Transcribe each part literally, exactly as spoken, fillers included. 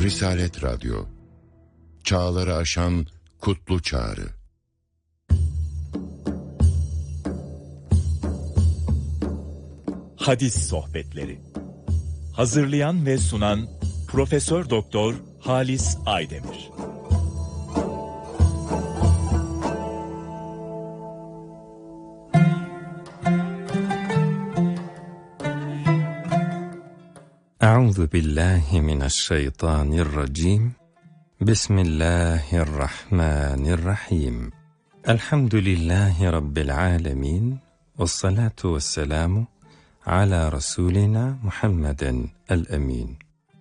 Risalet Radyo, çağları aşan kutlu çağrı. Hadis Sohbetleri. Hazırlayan ve sunan Profesör Doktor Halis Aydemir. Euzu billahi mineşşeytanirracim. Bismillahirrahmanirrahim. Elhamdülillahi rabbil alamin. Ves salatu vesselamu ala rasulina Muhammeden el-emin.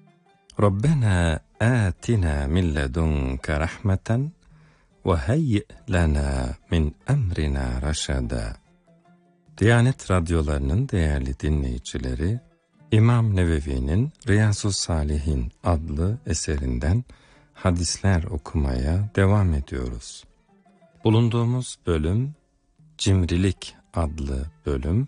Rabbena atina min ledunke rahmeten ve hayyi lana min emrina raşada. Diyanet radyolarının değerli dinleyicileri, İmam Nevevi'nin Riyazu Salihin adlı eserinden hadisler okumaya devam ediyoruz. Bulunduğumuz bölüm Cimrilik adlı bölüm.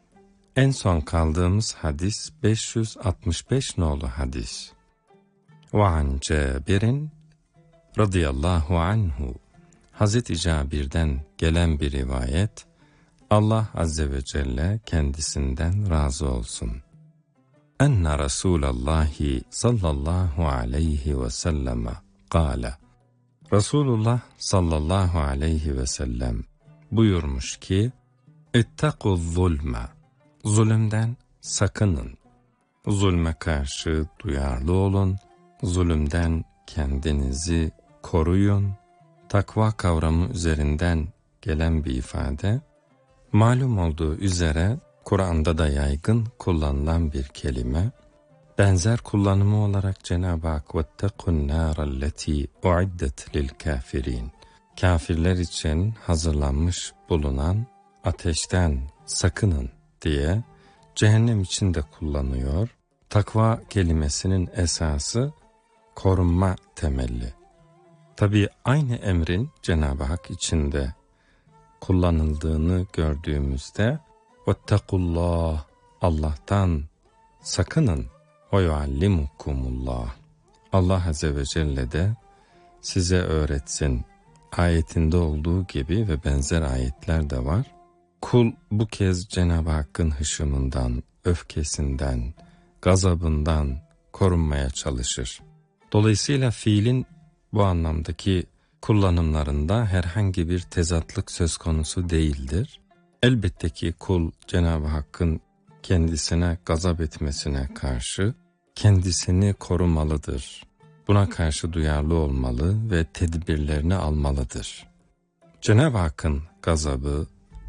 En son kaldığımız hadis beş yüz altmış beş nolu hadis. Ve an Cabir'in radıyallahu anhu, Hazreti Cabir'den gelen bir rivayet, Allah azze ve celle kendisinden razı olsun. Enne Resulallahi sallallahu aleyhi ve sellem kâle. Resulullah sallallahu aleyhi ve sellem buyurmuş ki, İttekû zulme, zulümden sakının. Zulme karşı duyarlı olun, zulümden kendinizi koruyun. Takva kavramı üzerinden gelen bir ifade, malum olduğu üzere Kur'an'da da yaygın kullanılan bir kelime. Benzer kullanımı olarak Cenab-ı Hak وَاتَّقُوا النَّارَ الَّتِي اُعِدَّتْ لِلْكَافِرِينَ, kafirler için hazırlanmış bulunan ateşten sakının diye cehennem için de kullanıyor. Takva kelimesinin esası korunma temelli. Tabii aynı emrin Cenab-ı Hak içinde kullanıldığını gördüğümüzde "Vettekullah", Allah'tan sakının. "Ve yuallimukumullah", Allah azze ve celle de size öğretsin ayetinde olduğu gibi ve benzer ayetler de var. Kul bu kez Cenab-ı Hakk'ın hışımından, öfkesinden, gazabından korunmaya çalışır. Dolayısıyla fiilin bu anlamdaki kullanımlarında herhangi bir tezatlık söz konusu değildir. Elbette ki kul Cenab-ı Hakk'ın kendisine gazap etmesine karşı kendisini korumalıdır. Buna karşı duyarlı olmalı ve tedbirlerini almalıdır. Cenab-ı Hakk'ın gazabı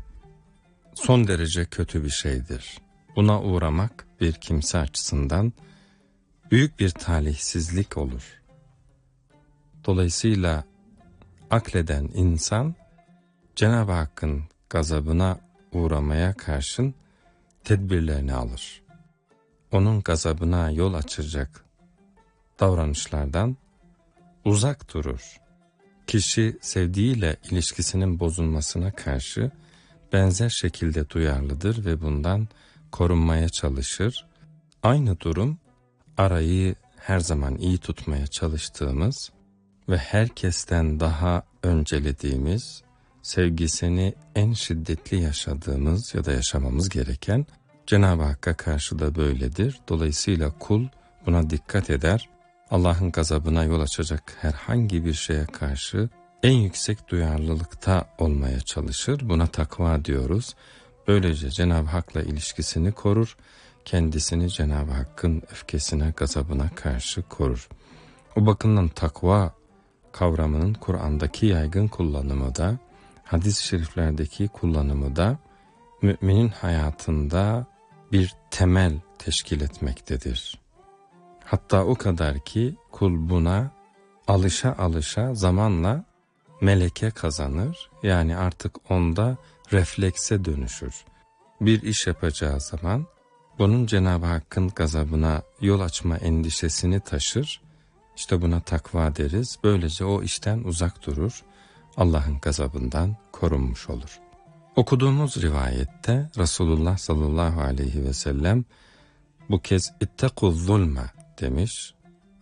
son derece kötü bir şeydir. Buna uğramak bir kimse açısından büyük bir talihsizlik olur. Dolayısıyla akleden insan Cenab-ı Hakk'ın gazabına uğramaya karşın tedbirlerini alır. Onun gazabına yol açacak davranışlardan uzak durur. Kişi sevdiğiyle ilişkisinin bozulmasına karşı benzer şekilde duyarlıdır ve bundan korunmaya çalışır. Aynı durum arayı her zaman iyi tutmaya çalıştığımız ve herkesten daha öncelediğimiz, sevgisini en şiddetli yaşadığımız ya da yaşamamız gereken Cenab-ı Hakk'a karşı da böyledir. Dolayısıyla kul buna dikkat eder. Allah'ın gazabına yol açacak herhangi bir şeye karşı en yüksek duyarlılıkta olmaya çalışır. Buna takva diyoruz. Böylece Cenab-ı Hak'la ilişkisini korur, kendisini Cenab-ı Hakk'ın öfkesine, gazabına karşı korur. O bakımdan takva kavramının Kur'an'daki yaygın kullanımı da, hadis-i şeriflerdeki kullanımı da müminin hayatında bir temel teşkil etmektedir. Hatta o kadar ki kul buna alışa alışa zamanla meleke kazanır. Yani artık onda reflekse dönüşür. Bir iş yapacağı zaman bunun Cenab-ı Hakk'ın gazabına yol açma endişesini taşır. İşte buna takva deriz. Böylece o işten uzak durur. Allah'ın gazabından korunmuş olur. Okuduğumuz rivayette Resulullah sallallahu aleyhi ve sellem bu kez "İttekû zulme" demiş.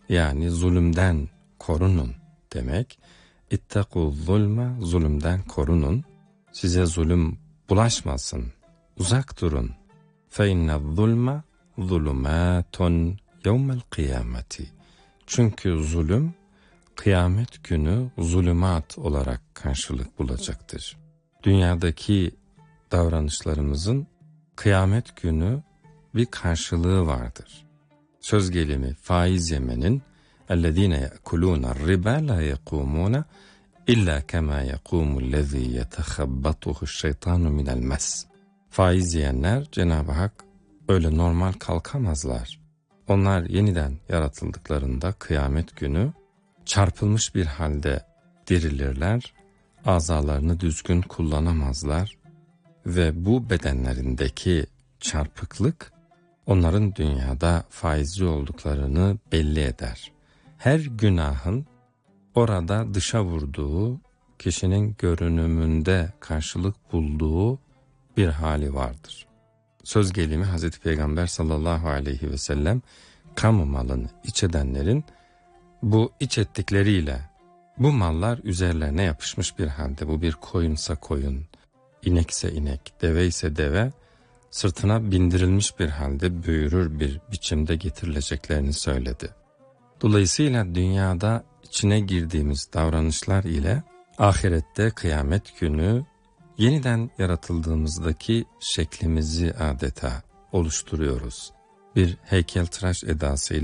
yani zulümden korunun demek. İttekû zulme, zulümden korunun. Size zulüm bulaşmasın, uzak durun. Fe inne zulme zulümatun yevmel kıyameti. Çünkü zulüm kıyamet günü zulümat olarak karşılık bulacaktır. Dünyadaki davranışlarımızın kıyamet günü bir karşılığı vardır. Söz gelimi faiz yemenin اَلَّذ۪ينَ يَأْكُلُونَ الرِّبَا لَا يَقُومُونَ اِلَّا كَمَا يَقُومُ الَّذ۪ي يَتَخَبَّطُهُ الشَّيْطَانُ مِنَ الْمَسِّ. Faiz yiyenler Cenab-ı Hak öyle normal kalkamazlar. Onlar yeniden yaratıldıklarında kıyamet günü çarpılmış bir halde dirilirler, azalarını düzgün kullanamazlar ve bu bedenlerindeki çarpıklık onların dünyada faizci olduklarını belli eder. Her günahın orada dışa vurduğu, kişinin görünümünde karşılık bulduğu bir hali vardır. Söz gelimi Hazreti Peygamber sallallahu aleyhi ve sellem kamu malını iç edenlerin bu iç ettikleriyle bu mallar üzerlerine yapışmış bir halde, bu bir koyunsa koyun, inekse inek, deve ise deve, sırtına bindirilmiş bir halde büyürür bir biçimde getirileceklerini söyledi. Dolayısıyla dünyada içine girdiğimiz davranışlar ile ahirette kıyamet günü yeniden yaratıldığımızdaki şeklimizi adeta oluşturuyoruz. Bir heykeltıraş edasıyla